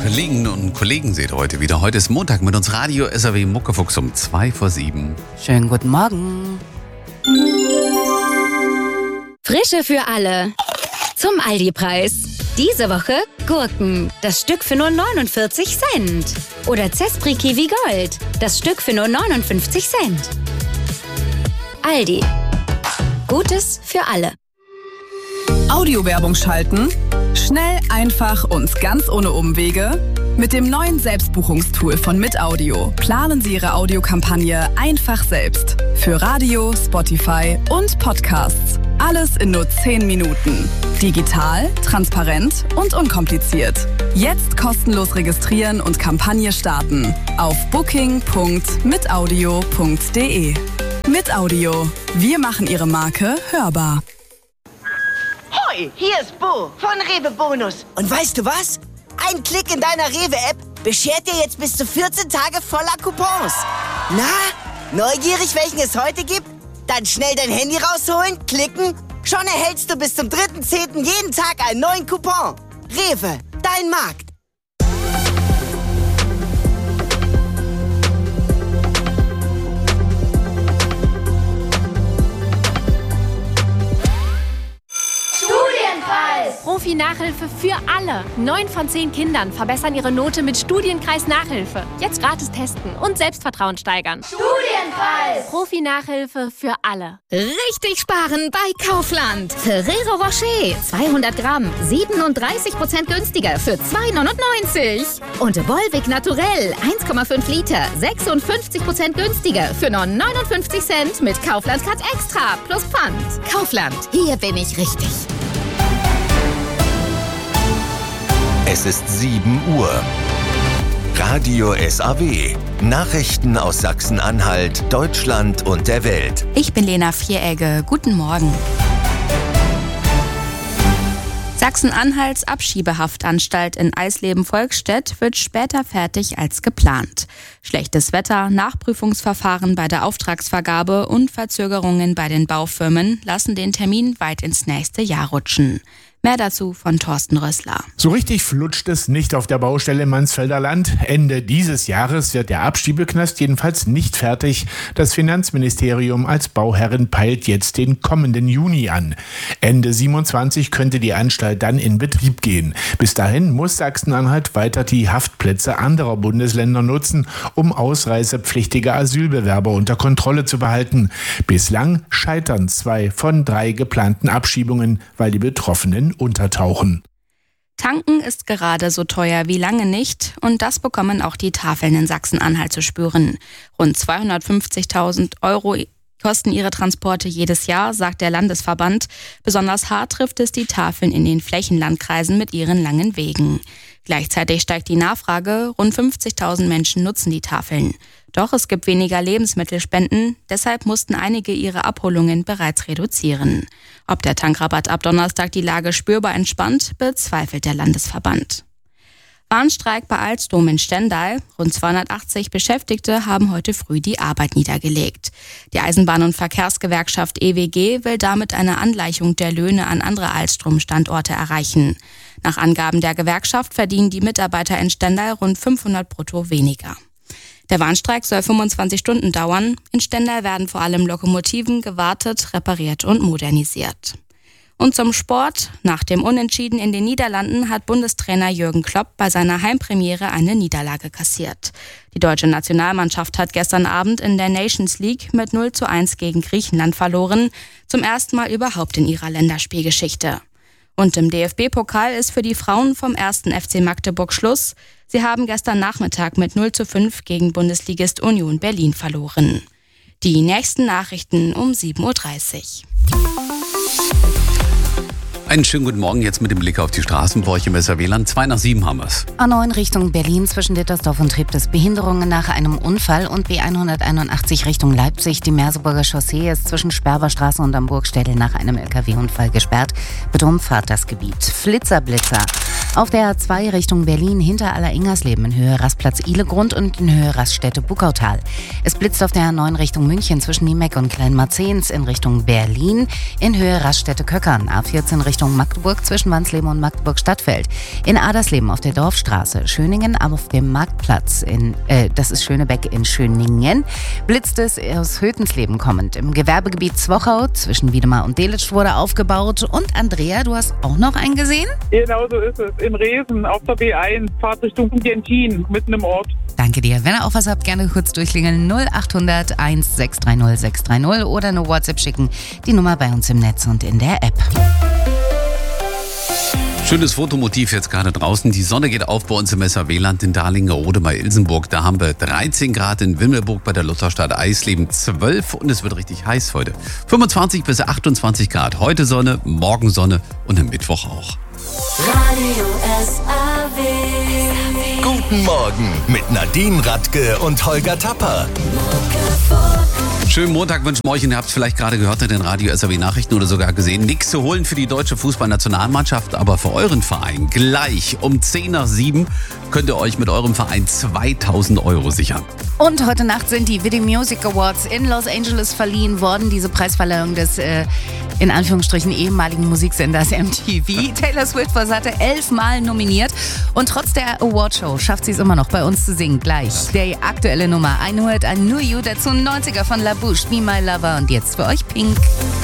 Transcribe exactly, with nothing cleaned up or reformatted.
Kolleginnen und Kollegen seht ihr heute wieder. Heute ist Montag mit uns Radio S R W Muckefuchs um zwei vor sieben. Schönen guten Morgen. Frische für alle. Zum Aldi-Preis. Diese Woche Gurken. Das Stück für nur neunundvierzig Cent. Oder Zespri Kiwi Gold. Das Stück für nur neunundfünfzig Cent. Aldi. Gutes für alle. Audiowerbung schalten? Schnell, einfach und ganz ohne Umwege? Mit dem neuen Selbstbuchungstool von Mitaudio planen Sie Ihre Audiokampagne einfach selbst. Für Radio, Spotify und Podcasts. Alles in nur zehn Minuten. Digital, transparent und unkompliziert. Jetzt kostenlos registrieren und Kampagne starten. Auf booking punkt mitaudio punkt de. Mitaudio. Wir machen Ihre Marke hörbar. Hoi, hier ist Bo von Rewe Bonus. Und weißt du was? Ein Klick in deiner Rewe-App beschert dir jetzt bis zu vierzehn Tage voller Coupons. Na, neugierig, welchen es heute gibt? Dann schnell dein Handy rausholen, klicken. Schon erhältst du bis zum dritten zehnten jeden Tag einen neuen Coupon. Rewe, dein Markt. Profi-Nachhilfe für alle. Neun von zehn Kindern verbessern ihre Note mit Studienkreis Nachhilfe. Jetzt gratis testen und Selbstvertrauen steigern. Studienpreis! Profi-Nachhilfe für alle. Richtig sparen bei Kaufland. Ferrero Rocher, zweihundert Gramm, siebenunddreißig Prozent günstiger für zwei neunundneunzig. Und Volvic Naturell, eins Komma fünf Liter, sechsundfünfzig Prozent günstiger für nur neunundfünfzig Cent mit Kaufland Cut Extra plus Pfand. Kaufland, hier bin ich richtig. Es ist sieben Uhr. Radio S R W. Nachrichten aus Sachsen-Anhalt, Deutschland und der Welt. Ich bin Lena Vieregge. Guten Morgen. Sachsen-Anhalts Abschiebehaftanstalt in Eisleben-Volkstedt wird später fertig als geplant. Schlechtes Wetter, Nachprüfungsverfahren bei der Auftragsvergabe und Verzögerungen bei den Baufirmen lassen den Termin weit ins nächste Jahr rutschen. Mehr dazu von Thorsten Rössler. So richtig flutscht es nicht auf der Baustelle im Mansfelder Land. Ende dieses Jahres wird der Abschiebeknast jedenfalls nicht fertig. Das Finanzministerium als Bauherrin peilt jetzt den kommenden Juni an. Ende siebenundzwanzig könnte die Anstalt dann in Betrieb gehen. Bis dahin muss Sachsen-Anhalt weiter die Haftplätze anderer Bundesländer nutzen, um ausreisepflichtige Asylbewerber unter Kontrolle zu behalten. Bislang scheitern zwei von drei geplanten Abschiebungen, weil die Betroffenen untertauchen. Tanken ist gerade so teuer wie lange nicht und das bekommen auch die Tafeln in Sachsen-Anhalt zu spüren. Rund zweihundertfünfzigtausend Euro kosten ihre Transporte jedes Jahr, sagt der Landesverband. Besonders hart trifft es die Tafeln in den Flächenlandkreisen mit ihren langen Wegen. Gleichzeitig steigt die Nachfrage, rund fünfzigtausend Menschen nutzen die Tafeln. Doch es gibt weniger Lebensmittelspenden, deshalb mussten einige ihre Abholungen bereits reduzieren. Ob der Tankrabatt ab Donnerstag die Lage spürbar entspannt, bezweifelt der Landesverband. Warnstreik bei Alstom in Stendal. Rund zweihundertachtzig Beschäftigte haben heute früh die Arbeit niedergelegt. Die Eisenbahn- und Verkehrsgewerkschaft E W G will damit eine Angleichung der Löhne an andere Alstom-Standorte erreichen. Nach Angaben der Gewerkschaft verdienen die Mitarbeiter in Stendal rund fünfhundert brutto weniger. Der Warnstreik soll fünfundzwanzig Stunden dauern. In Stendal werden vor allem Lokomotiven gewartet, repariert und modernisiert. Und zum Sport. Nach dem Unentschieden in den Niederlanden hat Bundestrainer Jürgen Klopp bei seiner Heimpremiere eine Niederlage kassiert. Die deutsche Nationalmannschaft hat gestern Abend in der Nations League mit null zu eins gegen Griechenland verloren. Zum ersten Mal überhaupt in ihrer Länderspielgeschichte. Und im D F B-Pokal ist für die Frauen vom ersten F C Magdeburg Schluss. Sie haben gestern Nachmittag mit null zu fünf gegen Bundesligist Union Berlin verloren. Die nächsten Nachrichten um sieben Uhr dreißig. Einen schönen guten Morgen jetzt mit dem Blick auf die Straßen bei euch im S R W-Land. Zwei nach sieben haben wir es. A neun Richtung Berlin zwischen Dittersdorf und Treptow Behinderungen nach einem Unfall und B hunderteinundachtzig Richtung Leipzig. Die Merseburger Chaussee ist zwischen Sperberstraße und am Burgstädel nach einem L K W-Unfall gesperrt. Bitte umfahrt das Gebiet. Flitzer, Blitzer. Auf der A zwei Richtung Berlin hinter Alleringers-Leben in Höhe Rastplatz Ihlegrund und in Höhe Raststätte Buckautal. Es blitzt auf der A neun Richtung München zwischen Niemeck und Kleinmarzehns in Richtung Berlin in Höhe Raststätte Köckern. A vierzehn Richtung Richtung Magdeburg zwischen Wansleben und Magdeburg-Stadtfeld. In Adersleben auf der Dorfstraße, Schöningen auf dem Marktplatz, in, äh, das ist Schönebeck in Schöningen, blitzt es aus Hötensleben kommend. Im Gewerbegebiet Zwochau zwischen Wiedemar und Delitzsch wurde aufgebaut. Und Andrea, du hast auch noch einen gesehen? Genau so ist es. In Resen auf der B eins, Fahrt Richtung Gentin, mitten im Ort. Danke dir. Wenn ihr auch was habt, gerne kurz durchklingeln. null acht hundert eins sechs drei null sechs drei null oder eine WhatsApp schicken. Die Nummer bei uns im Netz und in der App. Schönes Fotomotiv jetzt gerade draußen. Die Sonne geht auf bei uns im S A W-Land in Dahlingerne-Rode bei Ilsenburg. Da haben wir dreizehn Grad in Wimmelburg bei der Lutherstadt Eisleben zwölf und es wird richtig heiß heute. fünfundzwanzig bis achtundzwanzig Grad. Heute Sonne, morgen Sonne und am Mittwoch auch. Radio S A W. Guten Morgen mit Nadine Radke und Holger Tapper. Schönen Montag wünschen wir euch und ihr habt es vielleicht gerade gehört in den Radio S A W Nachrichten oder sogar gesehen. Nichts zu holen für die deutsche Fußballnationalmannschaft, aber für euren Verein gleich um zehn nach sieben könnt ihr euch mit eurem Verein zweitausend Euro sichern. Und heute Nacht sind die Video Music Awards in Los Angeles verliehen worden. Diese Preisverleihung des äh, in Anführungsstrichen ehemaligen Musiksenders M T V. Taylor Swift war satte elfmal nominiert und trotz der Awardshow schafft sie es immer noch bei uns zu singen. Gleich der aktuelle Nummer. I Know It, I Knew You, dazu neunziger von La Bouche, Be My Lover und jetzt für euch Pink.